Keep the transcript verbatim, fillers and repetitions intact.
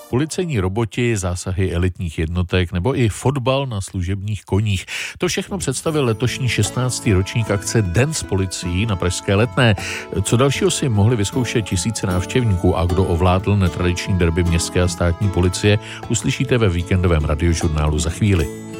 policejní roboti, zásahy elitních jednotek nebo i fotbal na služebních koních. To všechno představil letošní šestnáctý ročník akce Den s policií na pražské Letné. Co dalšího si mohli vyzkoušet tisíce návštěvníků a kdo ovládl netradiční derby městské a státní policie, uslyšíte ve víkendovém radiožurnálu za chvíli.